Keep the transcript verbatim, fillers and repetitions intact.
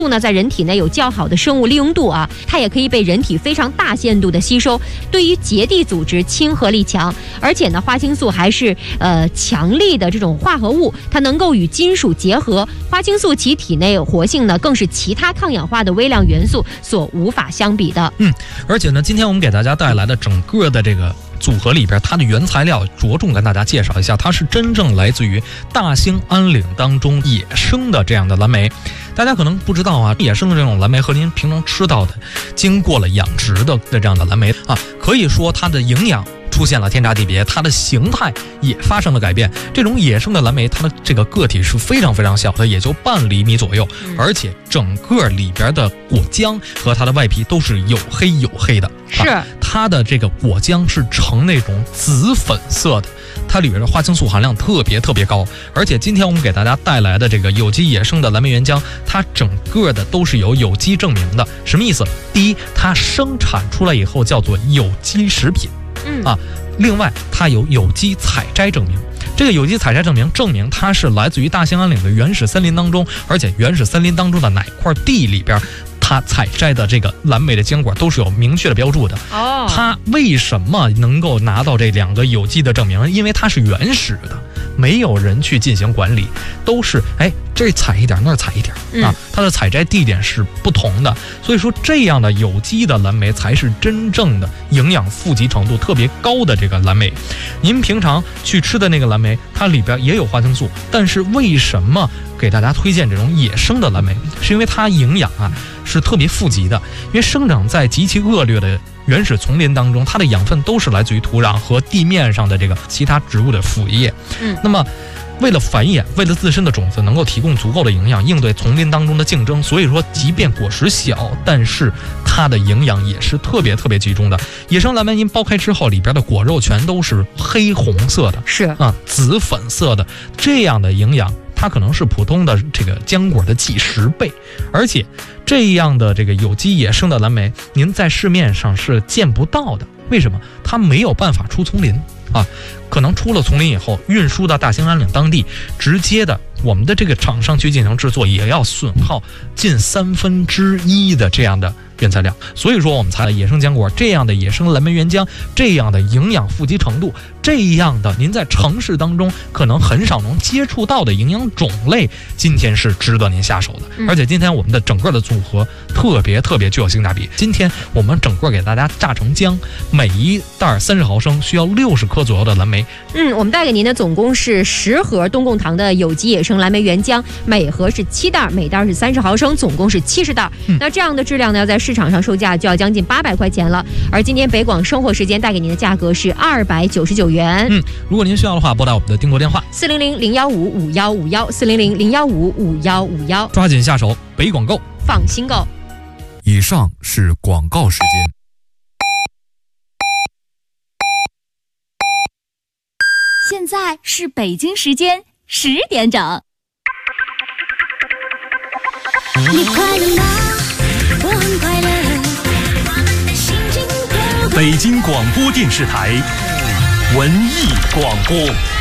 呢，在人体内有较好的生物利用度啊，它也可以被人体非常大限度的吸收，对于结缔组织亲和力强，而且呢，花青素还是呃强力的这种化合物，它能够与金属结合。花青素其体内活性呢，更是其他抗氧化的微量元素所无法相比的。 嗯，而且呢，今天我们给大家带来的整个的这个组合里边，它的原材料着重跟大家介绍一下，它是真正来自于大兴安岭当中野生的这样的蓝莓。大家可能不知道啊，野生的这种蓝莓和您平常吃到的经过了养殖的的这样的蓝莓啊，可以说它的营养出现了天差地别，它的形态也发生了改变。这种野生的蓝莓，它的这个个体是非常非常小的，也就半厘米左右，而且整个里边的果浆和它的外皮都是黝黑黝黑的， 是、啊、 它的这个果浆是呈那种紫粉色的，它里边的花青素含量特别特别高。而且今天我们给大家带来的这个有机野生的蓝莓原浆，它整个的都是有有机证明的。什么意思？第一，它生产出来以后叫做有机食品。 嗯啊，另外它有有机采摘证明，这个有机采摘证明证明它是来自于大兴安岭的原始森林当中，而且原始森林当中的哪块地里边，它采摘的这个蓝莓的坚果都是有明确的标注的。 哦， 它为什么能够拿到这两个有机的证明？因为它是原始的，没有人去进行管理，都是哎这采一点那儿采一点啊，它的采摘地点是不同的，所以说这样的有机的蓝莓才是真正的营养富集程度特别高的这个蓝莓。您平常去吃的那个蓝莓，它里边也有花青素，但是为什么给大家推荐这种野生的蓝莓？是因为它营养啊是特别富集的，因为生长在极其恶劣的原始丛林当中，它的养分都是来自于土壤和地面上的这个其他植物的腐叶。 嗯， 那么为了繁衍，为了自身的种子能够提供足够的营养，应对丛林当中的竞争，所以说即便果实小，但是它的营养也是特别特别集中的。野生蓝莓您剥开之后，里边的果肉全都是黑红色的， 是啊，紫粉色的，这样的营养它可能是普通的这个浆果的几十倍。而且这样的这个有机野生的蓝莓，您在市面上是见不到的。为什么？它没有办法出丛林啊，可能出了丛林以后，运输到大兴安岭当地，直接的我们的这个厂商去进行制作，也要损耗近三分之一的这样的原材料。所以说我们才野生浆果这样的野生蓝莓原浆，这样的营养富集程度，这样的您在城市当中可能很少能接触到的营养种类，今天是值得您下手的。而且今天我们的整个的组合特别特别具有性价比。今天我们整个给大家榨成浆，每一袋三十毫升需要六十克左右的蓝莓。 嗯，我们带给您的总共是十盒东贡堂的有机野生蓝莓原浆，每盒是七袋，每袋是三十毫升，总共是七十袋。嗯、那这样的质量呢，要在市场上售价就要将近八百块钱了。而今天北广生活时间带给您的价格是二百九十九元。 嗯，如果您需要的话，拨打我们的订购电话四零零零幺五五幺五幺四零零零幺五五幺五幺， 抓紧下手，北广购， 放心购。 以上是广告时间。 现在是北京时间十点整。 你快乐吗？我很快乐。心情特别。 北京广播电视台文艺广播。